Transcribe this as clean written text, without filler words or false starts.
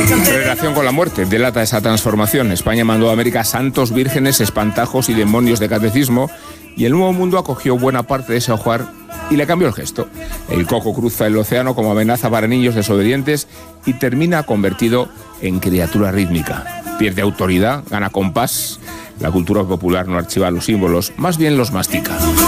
Relación con la muerte delata esa transformación. España mandó a América santos, vírgenes, espantajos y demonios de catecismo, y el Nuevo Mundo acogió buena parte de ese ajuar y le cambió el gesto. El coco cruza el océano como amenaza para niños desobedientes y termina convertido en criatura rítmica. Pierde autoridad, gana compás. La cultura popular no archiva los símbolos, más bien los mastica.